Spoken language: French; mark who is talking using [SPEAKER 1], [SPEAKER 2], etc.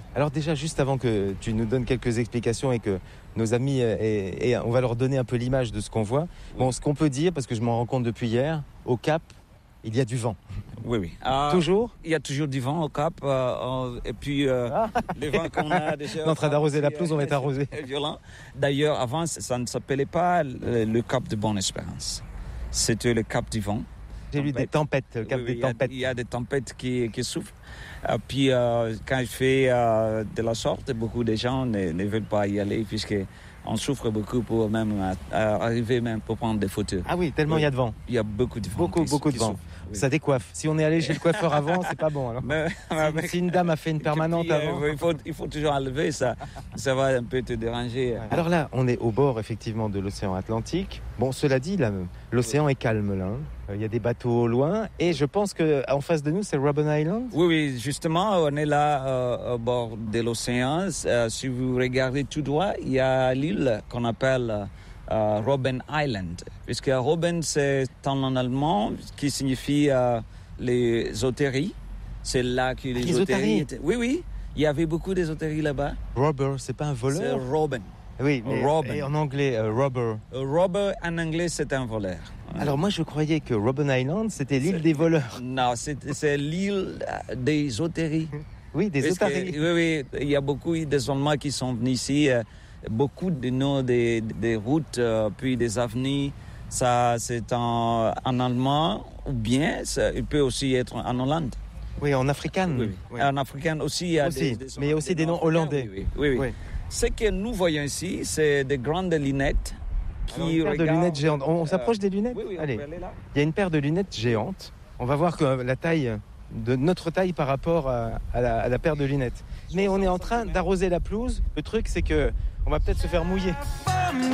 [SPEAKER 1] Alors déjà, juste avant que tu nous donnes quelques explications et que nos amis, on va leur donner un peu l'image de ce qu'on voit. Bon, ce qu'on peut dire, parce que je m'en rends compte depuis hier, au Cap, il y a du vent.
[SPEAKER 2] Oui.
[SPEAKER 1] Toujours ?
[SPEAKER 2] Il y a toujours du vent au Cap. Et puis, les vents qu'on a déjà...
[SPEAKER 1] On est en train d'arroser la pelouse, on va être arrosé.
[SPEAKER 2] Violent. D'ailleurs, avant, ça ne s'appelait pas le Cap de Bonne-Espérance. C'était le Cap du vent.
[SPEAKER 1] J'ai lu des tempêtes, le Cap des tempêtes.
[SPEAKER 2] Il y a des tempêtes qui souffrent. Puis, quand je fais de la sorte, beaucoup de gens ne veulent pas y aller puisqu'on souffre beaucoup pour même arriver même pour prendre des photos.
[SPEAKER 1] Ah oui, tellement il y a de vent.
[SPEAKER 2] Il y a beaucoup de vent.
[SPEAKER 1] Beaucoup de vent. Oui. Ça décoiffe. Si on est allé chez le coiffeur avant, c'est pas bon. Alors. Si une dame a fait une permanente avant...
[SPEAKER 2] Il faut toujours enlever ça. Ça va un peu te déranger.
[SPEAKER 1] Ouais. Alors là, on est au bord effectivement de l'océan Atlantique. Bon, cela dit, là, l'océan est calme là. Il y a des bateaux au loin et je pense qu'en face de nous, c'est Robben Island.
[SPEAKER 2] Oui, justement, on est là au bord de l'océan. Si vous regardez tout droit, il y a l'île qu'on appelle Robben Island. Puisque Robben, c'est en allemand qui signifie les otaries. C'est là que les otaries étaient. Oui, il y avait beaucoup d'ésotéries là-bas.
[SPEAKER 1] Robber, c'est pas un voleur?
[SPEAKER 2] C'est Robben.
[SPEAKER 1] Oui, mais et en anglais, robber.
[SPEAKER 2] Robber, en anglais, c'est un voleur.
[SPEAKER 1] Alors moi, je croyais que Robben Island, c'était l'île des voleurs.
[SPEAKER 2] Non, c'est l'île des otaries.
[SPEAKER 1] Oui, des otaries.
[SPEAKER 2] Oui, il y a beaucoup des Allemands qui sont venus ici. Beaucoup de noms des routes, puis des avenues. Ça, c'est en allemand, ou bien il peut aussi être en Hollande.
[SPEAKER 1] Oui, en afrikaans.
[SPEAKER 2] Oui. En africain aussi, il y a
[SPEAKER 1] mais il y a aussi des noms hollandais.
[SPEAKER 2] Oui. Ce que nous voyons ici, c'est des grandes lunettes.
[SPEAKER 1] Une paire de lunettes géantes. On s'approche des lunettes ?
[SPEAKER 2] Oui,
[SPEAKER 1] allez.
[SPEAKER 2] On peut aller là.
[SPEAKER 1] Il y a une paire de lunettes géantes. On va voir que la taille de notre taille par rapport à la paire de lunettes. Mais on est en train d'arroser la pelouse. Le truc, c'est que on va peut-être se faire mouiller.